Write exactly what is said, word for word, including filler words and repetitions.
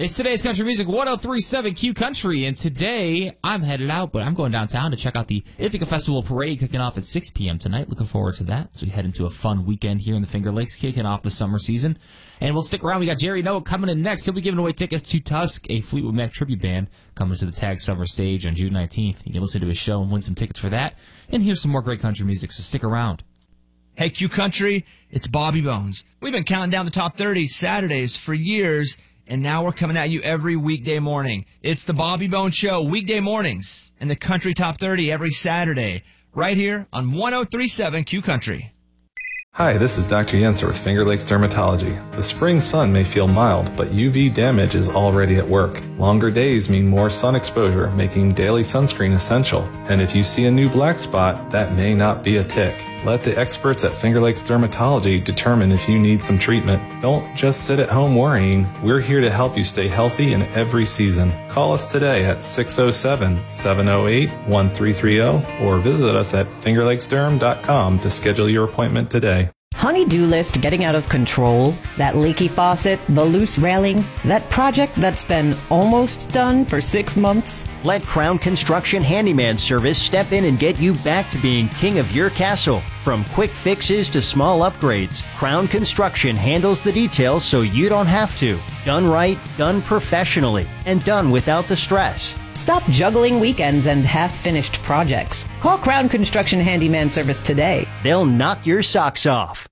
It's today's country music, one oh three point seven Q Country, and today I'm headed out, but I'm going downtown to check out the Ithaca Festival Parade kicking off at six p.m. tonight. Looking forward to that as we head into a fun weekend here in the Finger Lakes, kicking off the summer season. And we'll stick around. We got Jerry Noah coming in next. He'll be giving away tickets to Tusk, a Fleetwood Mac tribute band, coming to the Tag Summer stage on June nineteenth. You can listen to his show and win some tickets for that, and hear some more great country music, so stick around. Hey, Q Country, it's Bobby Bones. We've been counting down the top thirty Saturdays for years, and now we're coming at you every weekday morning. It's the Bobby Bones Show, weekday mornings, and the Country Top thirty every Saturday, right here on one oh three point seven Q Country. Hi, this is Doctor Yenser with Finger Lakes Dermatology. The spring sun may feel mild, but U V damage is already at work. Longer days mean more sun exposure, making daily sunscreen essential. And if you see a new black spot, that may not be a tick. Let the experts at Finger Lakes Dermatology determine if you need some treatment. Don't just sit at home worrying. We're here to help you stay healthy in every season. Call us today at six oh seven, seven oh eight, one three three oh or visit us at finger lakes derm dot com to schedule your appointment today. Honey-do list getting out of control, that leaky faucet, the loose railing, that project that's been almost done for six months. Let Crown Construction Handyman Service step in and get you back to being king of your castle. From quick fixes to small upgrades, Crown Construction handles the details so you don't have to. Done right, done professionally, and done without the stress. Stop juggling weekends and half-finished projects. Call Crown Construction Handyman Service today. They'll knock your socks off.